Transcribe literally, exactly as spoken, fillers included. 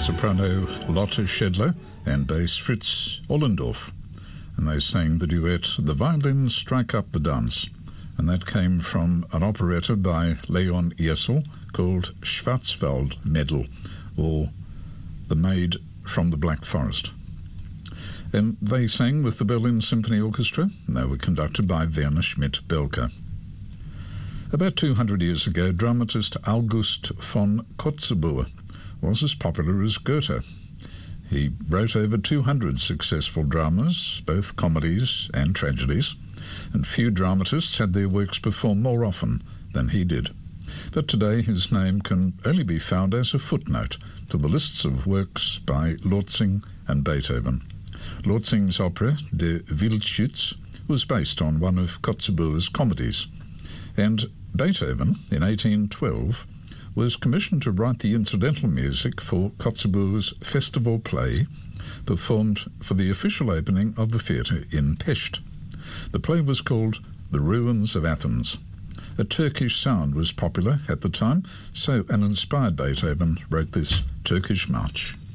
soprano Lotte Schedler and bass Fritz Ollendorf, and they sang the duet The Violins Strike Up the Dance, and that came from an operetta by Leon Jessel called Schwarzwald Mädel, or The Maid from the Black Forest. And they sang with the Berlin Symphony Orchestra, and they were conducted by Werner Schmidt-Belka. About two hundred years ago, dramatist August von Kotzebue was as popular as Goethe. He wrote over two hundred successful dramas, both comedies and tragedies, and few dramatists had their works performed more often than he did. But today his name can only be found as a footnote to the lists of works by Lortzing and Beethoven. Lortzing's opera, Der Wildschütz, was based on one of Kotzebue's comedies, and Beethoven, in eighteen twelve, was commissioned to write the incidental music for Kotzebue's festival play, performed for the official opening of the theatre in Pest. The play was called The Ruins of Athens. A Turkish sound was popular at the time, so an inspired Beethoven wrote this Turkish march.